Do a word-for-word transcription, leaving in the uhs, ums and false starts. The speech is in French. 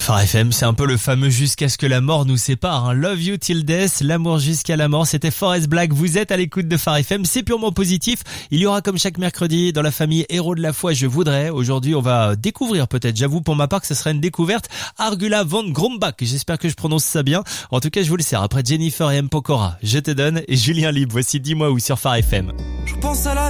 Phare F M, c'est un peu le fameux jusqu'à ce que la mort nous sépare. Hein. Love you till death, l'amour jusqu'à la mort. C'était Forest Black. Vous êtes à l'écoute de Phare F M. C'est purement positif. Il y aura comme chaque mercredi dans la famille Héros de la foi, je voudrais. Aujourd'hui, on va découvrir peut-être. J'avoue pour ma part que ce serait une découverte. Argula von Grumbach. J'espère que je prononce ça bien. En tout cas, je vous le sers. Après Jennifer et M. Pokora, je te donne et Julien Libre. Voici Dis-moi où sur Phare F M. Je pense à la